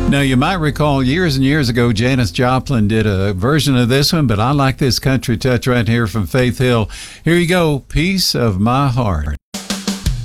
Now, you might recall years and years ago, Janis Joplin did a version of this one, but I like this country touch right here from Faith Hill. Here you go, Piece of My Heart.